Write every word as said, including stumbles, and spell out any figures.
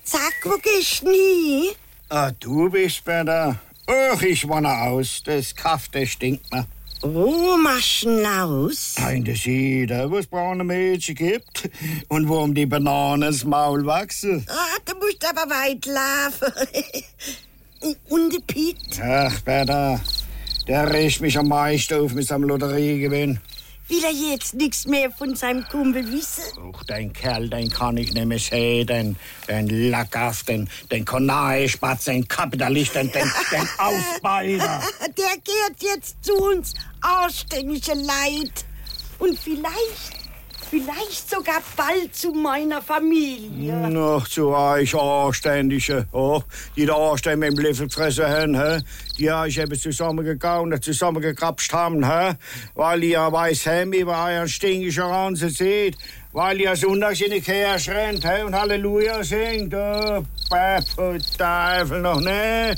Sag, wo gehst du nie? Ah, du bist bei der. Ach, ich wanne aus. Das Kaff, das stinkt mir. Wo machst du denn aus? In der Siede, wo es braune Mädchen gibt. Und wo um die Bananen ins Maul wachsen. Ah, du musst aber weit laufen. Und der Piet? Ach, Bertha, der riecht mich am meisten auf mit seinem Lotteriegewinn. Will er jetzt nichts mehr von seinem Kumpel wissen? Ach, den Kerl, den kann ich nicht mehr sehen. Den, den Lackaff, den, den Kanarienspatz, den Kapitalist, den, den, den Ausbeuter. Der kehrt jetzt zu uns, anständige Leid. Und vielleicht, vielleicht sogar bald zu meiner Familie. Noch zu euch Anständige, oh, die da anständig mit dem Löffel gefressen haben, he? Die euch eben zusammengekaut und zusammengekrapscht haben, he? Weil ihr weiß haben, über euren stinkigen Ranzen seht, weil ihr sonntags in die Kirche rennt, he? Und Halleluja singt, oh, Teufel noch, ne?